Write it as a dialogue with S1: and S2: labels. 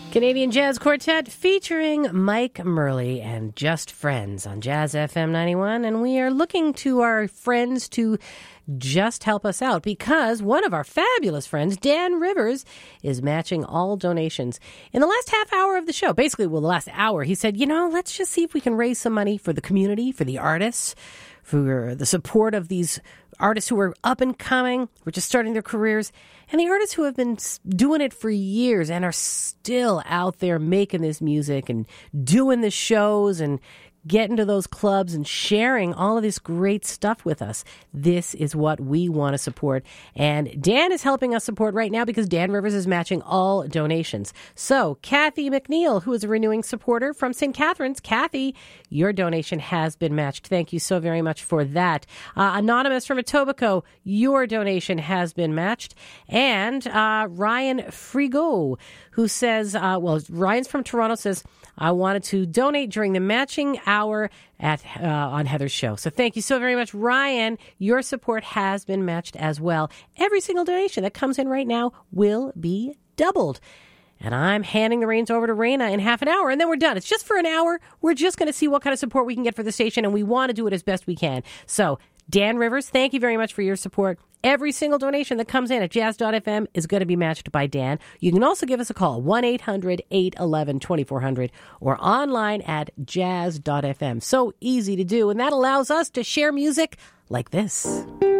S1: Canadian Jazz Quartet featuring Mike Murley and Just Friends on Jazz FM 91. And we are looking to our friends to just help us out because one of our fabulous friends, Dan Rivers, is matching all donations. In the last half hour of the show, basically, the last hour, he said, let's just see if we can raise some money for the community, for the artists, for the support of these artists who are up and coming, who are just starting their careers, and the artists who have been doing it for years and are still out there making this music and doing the shows and getting to those clubs and sharing all of this great stuff with us. This is what we want to support. And Dan is helping us support right now because Dan Rivers is matching all donations. So Kathy McNeil, who is a renewing supporter from St. Catharines, Kathy, your donation has been matched. Thank you so very much for that. Anonymous from Etobicoke, your donation has been matched. And Ryan Frigo, who says, Ryan's from Toronto, says, I wanted to donate during the matching hour on Heather's show. So thank you so very much, Ryan. Your support has been matched as well. Every single donation that comes in right now will be doubled. And I'm handing the reins over to Raina in half an hour, and then we're done. It's just for an hour. We're just going to see what kind of support we can get for the station, and we want to do it as best we can. So Dan Rivers, thank you very much for your support. Every single donation that comes in at jazz.fm is going to be matched by Dan. You can also give us a call, 1-800-811-2400, or online at jazz.fm. So easy to do, and that allows us to share music like this.